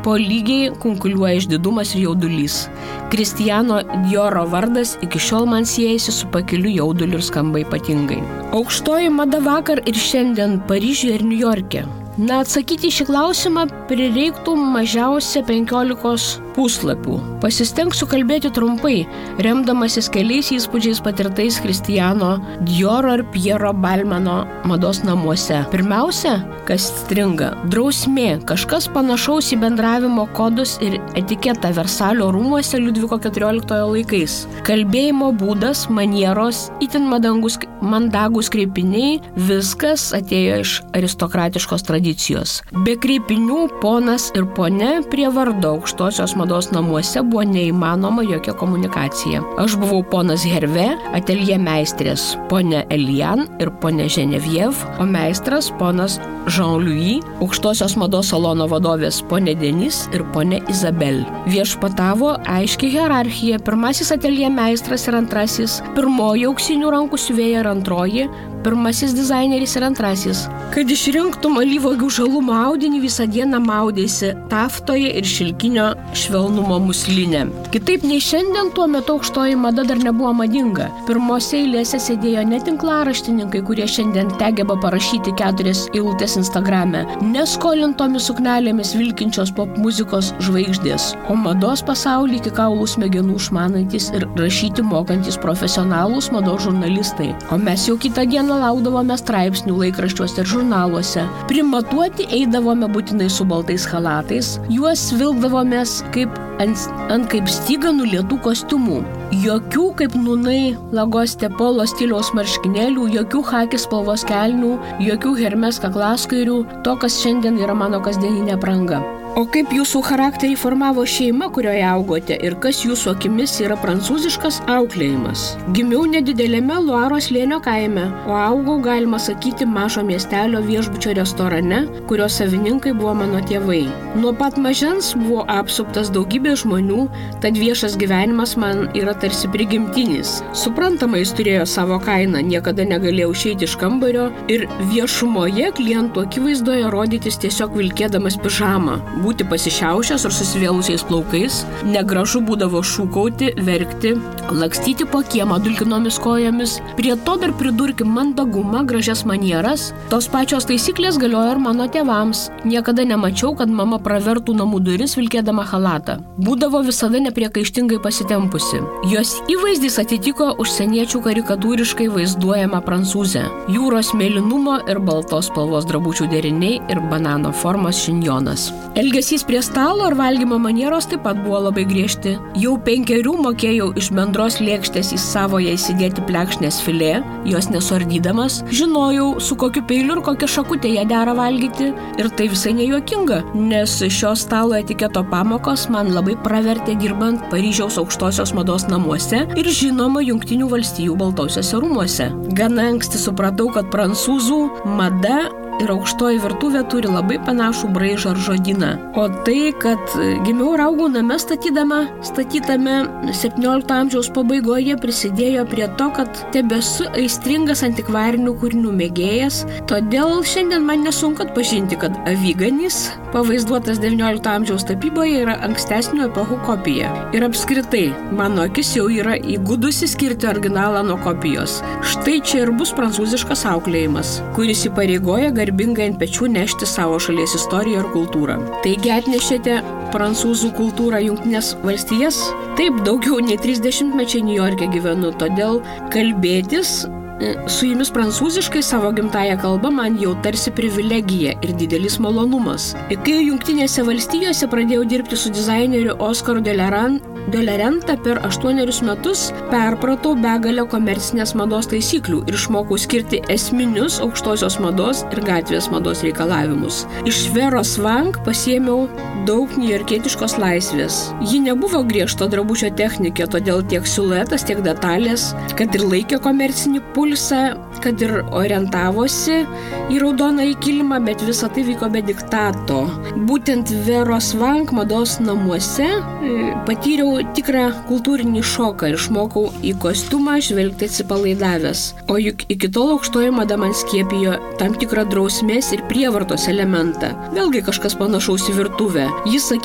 Po lygiai kunkuliuoja išdidumas ir jaudulys. Kristiano Dioro vardas iki šiol man siejasi su pakiliu jauduliu ir skamba ypatingai. Aukštoji mada vakar ir šiandien Paryžiuje ir Niujorke. Na, atsakyti šį klausimą prireiktų mažiausia 15 puslapių. Pasistengsiu kalbėti trumpai, remdamasis keliais įspūdžiais patirtais Kristiano Dioro ir Piero Balmano mados namuose. Pirmiausia, kas stringa – drausmė, kažkas panašaus į bendravimo kodus ir etiketą Versalio rūmuose Liudviko XIV laikais. Kalbėjimo būdas, manieros, itin mandagūs kreipiniai, viskas atėjo iš aristokratiškos tradicijos. Be kreipinių ponas ir ponia prie vardo aukštosios mados namuose buvo neįmanoma jokia komunikacija. Aš buvau ponas Herve, ateljė meistrės ponia Elian ir ponia Ženeviev, o meistras ponas Jean-Louis, aukštosios mados salono vadovės ponia Denis ir ponia Izabel. Viešpatavo aiški hierarchija, pirmasis ateljė meistras ir antrasis, pirmoji auksinių rankų siuvėja ir antroji, pirmasis dizaineris ir antrasis. Kad išrinktum alyvuogių žalumo audinį, visą dieną maudėsi taftoje ir šilkinio švelnumo muslinė. Kitaip nei šiandien, tuo metu aukštoji mada dar nebuvo madinga. Pirmose eilėse sėdėjo ne tinklaraštininkai, kurie šiandien tegeba parašyti 4 eilutes Instagrame, neskolintomis suknelėmis vilkinčios pop muzikos žvaigždės, o mados pasaulį iki kaulų smegenų išmanantis ir rašyti mokantis profesionalūs mados žurnalistai. O mes jau kitą dieną laukdavome straipsnių laikraščiuose ir žurnaluose. Primatuoti eidavome būtinai su baltais chalatais, juos vilkdavomės ant kaip styga nulietų kostiumų. Jokių kaip nunai Lagoste polo stiliaus marškinėlių, jokių chaki spalvos kelnių, jokių Hermes kaklaskairių, to, kas šiandien yra mano kasdieninė apranga. O kaip jūsų charakterį formavo šeima, kurioje augote, ir kas jūsų akimis yra prancūziškas auklėjimas? Gimiau nedidelėme Luaro slėnio kaime, o augau, galima sakyti, mažo miestelio viešbučio restorane, kurio savininkai buvo mano tėvai. Nuo pat mažens buvau apsuptas daugybė žmonių, tad viešas gyvenimas man yra tarsi prigimtinis. Suprantama, jis turėjo savo kainą, niekada negalėjau išeiti iš kambario ir viešumoje klientų akivaizdoje rodytis tiesiog vilkėdamas pižamą. Būti pasišiaušęs ar susivėlusiais plaukais, negražu būdavo šūkauti, verkti, lakstyti po kiemą dulkinomis kojomis, prie to dar pridurkim mandagumą, gražias manieras. Tos pačios taisyklės galiojo ir mano tėvams. Niekada nemačiau, kad mama pravertų namų duris vilkėdama chalatą. Būdavo visada nepriekaištingai pasitempusi. Jos įvaizdis atitiko užsieniečių karikatūriškai vaizduojamą prancūzę. Jūros mėlynumo ir baltos spalvos drabužių deriniai ir banano formos šinjonas. Elgesys prie stalo ar valgymo manieros taip pat buvo labai griežti. Jau 5 mokėjau iš bendros lėkštės į savoje įsidėti plekšnės filė, jos nesuardydamas. Žinojau, su kokiu peiliu ir kokia šakutė ją dera valgyti. Ir tai visai nejuokinga, nes šios stalo etiketo pamokos man labai pravertė dirbant Paryžiaus aukštosios mados namuose ir žinoma Jungtinių valstijų baltosiuose rūmuose. Gana anksti supratau, kad prancūzų mada ir aukštoji virtuvė turi labai panašų braižą ar žodyną. O tai, kad gimiau ir augau name statytame 17 amžiaus pabaigoje, prisidėjo prie to, kad tebesu aistringas antikvarinių kūrinių mėgėjas, todėl šiandien man nesunku atpažinti, kad aviganis, pavaizduotas 19 amžiaus tapyboje, yra ankstesnių epochų kopija. Ir apskritai, mano akis jau yra įgudusi skirti originalą nuo kopijos. Štai čia ir bus prancūziškas auklėjimas, kuris įpareigoja garbingai ant pečių nešti savo šalies istoriją ir kultūrą. Taigi atnešėte prancūzų kultūrą Jungtines valstijas? Taip, daugiau nei 30 mečiai Niujorke gyvenu, todėl kalbėtis su jumis prancūziškai savo gimtąją kalbą man jau tarsi privilegija ir didelis malonumas. Kai Jungtinėse valstijose pradėjau dirbti su dizaineriu Oskaru de la Renta, per 8 metus perpratau begalę komercinės mados taisyklių ir išmokau skirti esminius aukštosios mados ir gatvės mados reikalavimus. Iš Veros Wang pasiėmiau daug niujorkietiškos laisvės. Ji nebuvo griežto drabužio technikė, todėl tiek siluetas, tiek detalės, kad ir laikė komercinį pulsą, kad ir orientavosi į raudoną kilimą, bet visa tai vyko be diktato. Būtent Veros Wang mados namuose patyriau tikrą kultūrinį šoką ir išmokau į kostiumą žvelgti atsipalaidavęs. O juk iki tol aukštoji mada man skiepijo tam tikrą drausmės ir prievartos elementą. Vėlgi kažkas panašaus į virtuvę. Jis